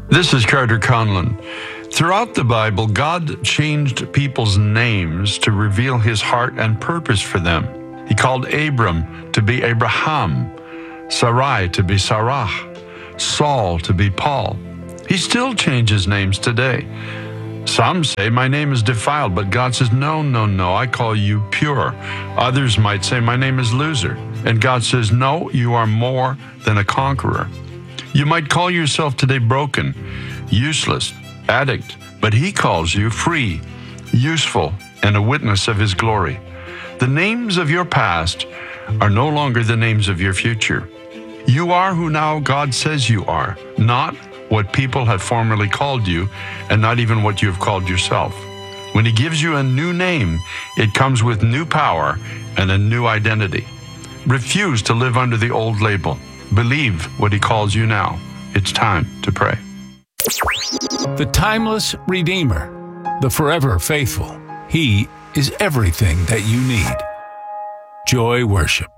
This is Carter Conlon. Throughout the Bible, God changed people's names to reveal his heart and purpose for them. He called Abram to be Abraham, Sarai to be Sarah, Saul to be Paul. He still changes names today. Some say, my name is defiled, but God says, no, I call you pure. Others might say, my name is loser. And God says, no, you are more than a conqueror. You might call yourself today broken, useless, addict, but he calls you free, useful, and a witness of his glory. The names of your past are no longer the names of your future. You are who now God says you are, not what people have formerly called you, and not even what you have called yourself. When he gives you a new name, it comes with new power and a new identity. Refuse to live under the old label. Believe what he calls you now. It's time to pray. The timeless Redeemer, the forever faithful. He is everything that you need. Joy Worship.